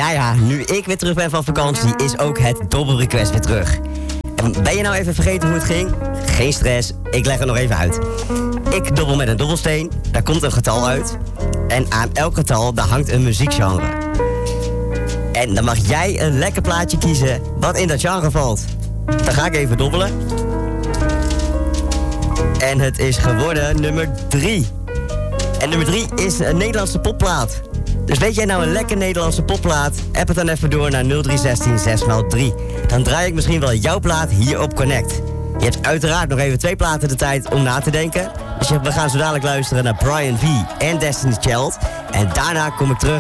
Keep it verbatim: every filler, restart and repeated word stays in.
Ja, ja, nu ik weer terug ben van vakantie, is ook het dobbelrequest weer terug. En ben je nou even vergeten hoe het ging? Geen stress, ik leg het nog even uit. Ik dobbel met een dobbelsteen, daar komt een getal uit. En aan elk getal, daar hangt een muziekgenre. En dan mag jij een lekker plaatje kiezen wat in dat genre valt. Dan ga ik even dobbelen. En het is geworden nummer drie. En nummer drie is een Nederlandse popplaat. Dus weet jij nou een lekker Nederlandse popplaat? App het dan even door naar nul drie een zes zes maal drie. Dan draai ik misschien wel jouw plaat hier op Connect. Je hebt uiteraard nog even twee platen de tijd om na te denken. Dus we gaan zo dadelijk luisteren naar Brian V en Destiny's Child. En daarna kom ik terug